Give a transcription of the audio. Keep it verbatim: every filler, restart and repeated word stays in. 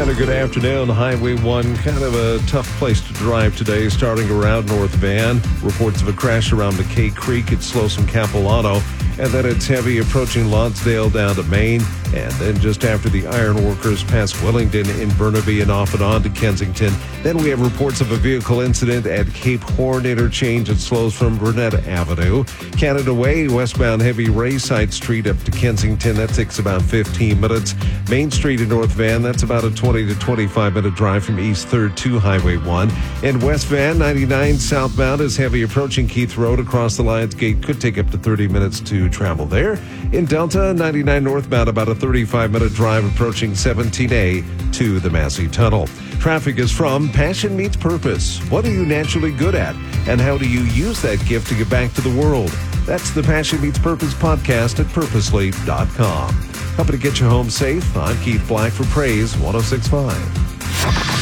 And a good afternoon. Highway one, kind of a tough place to drive today, starting around North Van. Reports of a crash around McKay Creek. It's slow from Capilano. And then it's heavy approaching Lonsdale down to Maine. And then just after the Ironworkers past Wellington in Burnaby and off and on to Kensington. Then we have reports of a vehicle incident at Cape Horn interchange. It slows from Burnett Avenue. Canada Way, westbound heavy Rayside Street up to Kensington. That takes about fifteen minutes. Main Street in North Van, that's about a twenty to twenty-five minute drive from East third to Highway one. In West Van, ninety-nine southbound is heavy approaching Keith Road across the Lions Gate. Could take up to thirty minutes to travel there. In Delta, ninety-nine northbound, about a thirty-five minute drive approaching seventeen A to the Massey Tunnel. Traffic is from Passion Meets Purpose. What are you naturally good at? And how do you use that gift to give back to the world? That's the Passion Meets Purpose podcast at purposely dot com. Helping to get you home safe. I'm Keith Black for Praise one oh six point five.